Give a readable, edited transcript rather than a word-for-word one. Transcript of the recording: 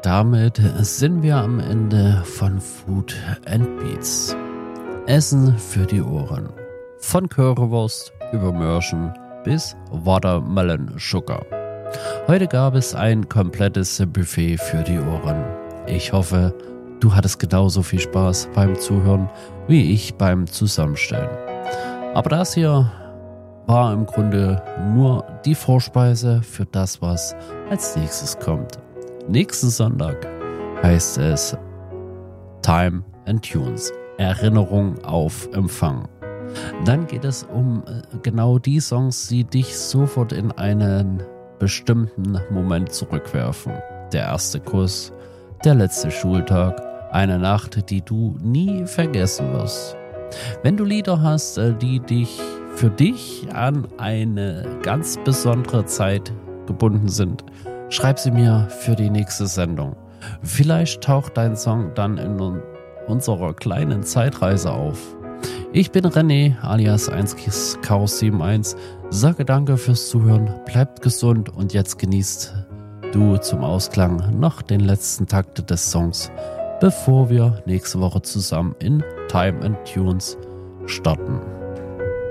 damit sind wir am Ende von Food and Beats. Essen für die Ohren. Von Currywurst über Mörchen bis Watermelon Sugar. Heute gab es ein komplettes Buffet für die Ohren. Ich hoffe, du hattest genauso viel Spaß beim Zuhören wie ich beim Zusammenstellen. Aber das hier war im Grunde nur die Vorspeise für das, was als nächstes kommt. Nächsten Sonntag heißt es Time and Tunes, Erinnerung auf Empfang. Dann geht es um genau die Songs, die dich sofort in einen bestimmten Moment zurückwerfen. Der erste Kuss, der letzte Schultag, eine Nacht, die du nie vergessen wirst. Wenn du Lieder hast, die dich für dich an eine ganz besondere Zeit gebunden sind, schreib sie mir für die nächste Sendung. Vielleicht taucht dein Song dann in unserer kleinen Zeitreise auf. Ich bin René alias 1Chaos71. Sage danke fürs Zuhören, bleibt gesund und jetzt genießt du zum Ausklang noch den letzten Takt des Songs, bevor wir nächste Woche zusammen in Time and Tunes starten.